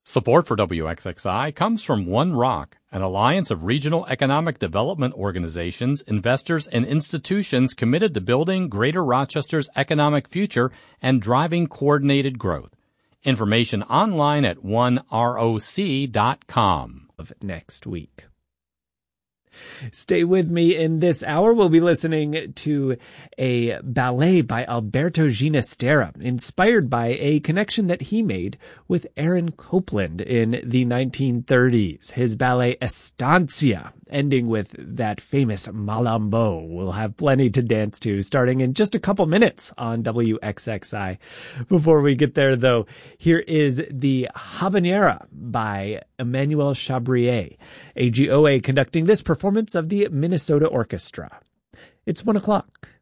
Support for WXXI comes from One Rock, an alliance of regional economic development organizations, investors, and institutions committed to building Greater Rochester's economic future and driving coordinated growth. Information online at oneroc.com. Of next week. Stay with me in this hour. We'll be listening to a ballet by Alberto Ginastera, inspired by a connection that he made with Aaron Copland in the 1930s. His ballet Estancia, ending with that famous Malambo. We'll have plenty to dance to starting in just a couple minutes on WXXI. Before we get there, though, here is the Habanera by Emmanuel Chabrier, AGOA conducting this performance of the Minnesota Orchestra. It's 1:00.